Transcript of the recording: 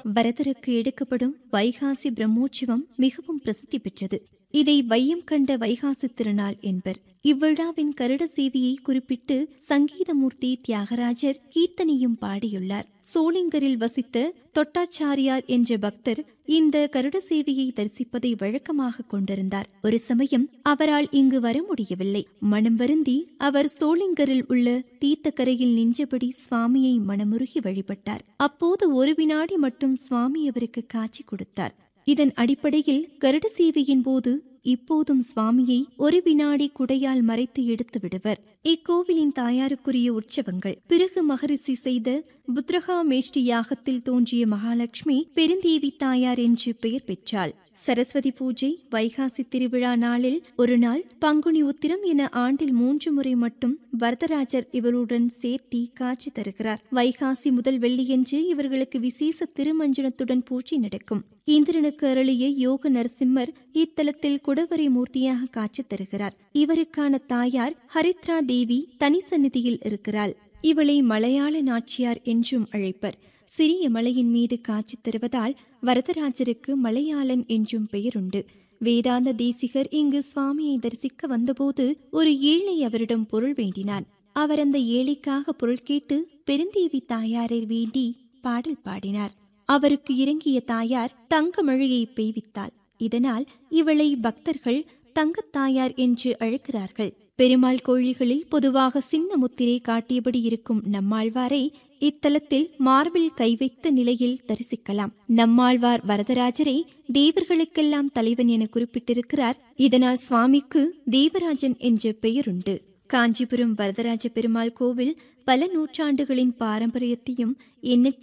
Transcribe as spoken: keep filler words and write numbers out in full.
வரதருக்கு எடுக்கப்படும் வைகாசி பிரம்மோற்சவம் மிகவும் பிரசித்தி பெற்றது. இதை வையம் கண்ட வைகாசி திருநாள் என்பர். இவ்விழாவின் கருட சேவையை குறிப்பிட்டு சங்கீதமூர்த்தி தியாகராஜர் கீர்த்தனையும் பாடியுள்ளார். சோளிங்கரில் வசித்த தொட்டாச்சாரியார் என்ற பக்தர் இந்த கருட சேவையை தரிசிப்பதை வழக்கமாக கொண்டிருந்தார். ஒரு சமயம் அவரால் இங்கு வர முடியவில்லை. மனம் வருந்தி அவர் சோளிங்கரில் உள்ள தீர்த்தக்கரையில் நின்றபடி சுவாமியை மனமுருகி வழிபட்டார். அப்போது ஒரு வினாடி மட்டும் சுவாமி அவருக்கு காட்சி கொடுத்தார். இதன் அடிப்படையில் கருட சேவையின் போது இப்போதும் சுவாமியை ஒரு வினாடி குடையால் மறைத்து எடுத்து விடுவர். இக்கோவிலின் தாயாருக்குரிய உற்சவங்கள்: பிறகு மகரிஷி செய்த புத்ரகா மேஷ்டி யாகத்தில் தோன்றிய மகாலட்சுமி பெருந்தேவி தாயார் என்று பெயர் பெற்றாள். சரஸ்வதி பூஜை வைகாசி திருவிழா நாளில் ஒரு நாள், பங்குனி உத்திரம் என ஆண்டில் மூன்று முறை மட்டும் வரதராஜர் இவருடன் சேர்த்தி காட்சி தருகிறார். வைகாசி முதல் வெள்ளியன்று இவர்களுக்கு விசேஷ திருமஞ்சனத்துடன் பூஜை நடக்கும். இந்திரனுக்கு அருளிய யோக நரசிம்மர் இத்தலத்தில் குடவரை மூர்த்தியாக காட்சி தருகிறார். இவருக்கான தாயார் ஹரித்ரா தேவி தனி சந்நிதியில் இருக்கிறாள். இவளை மலையாள நாச்சியார் என்றும் அழைப்பர். சிறிய மலையின் மீது காட்சி தருவதால் வரதராஜருக்கு மலையாளன் என்றும் பெயருண்டு. வேதாந்த தேசிகர் இங்கு சுவாமியை தரிசிக்க வந்தபோது ஒரு ஏழை அவரிடம் பொருள் வேண்டினான். அவர் அந்த ஏழைக்காக பொருள் கேட்டு பெருந்தேவி தாயாரை வேண்டி பாடல் பாடினார். அவருக்கு இறங்கிய தாயார் தங்க மழையை பெய்வித்தாள். இதனால் இவளை பக்தர்கள் தங்கத்தாயார் என்று அழைக்கிறார்கள். பெருமாள் கோயில்களில் பொதுவாக சின்ன முத்திரை காட்டியபடி இருக்கும் நம்மாழ்வாரை இத்தலத்தில் மார்பில் கை வைத்த நிலையில் தரிசிக்கலாம். நம்மாழ்வார் வரதராஜரை தேவர்களுக்கெல்லாம் தலைவன் என குறிப்பிட்டிருக்கிறார். இதனால் சுவாமிக்கு தேவராஜன் என்ற பெயருண்டு. காஞ்சிபுரம் வரதராஜ பெருமாள் கோவில் பல நூற்றாண்டுகளின் பாரம்பரியத்தையும் எண்ணற்ற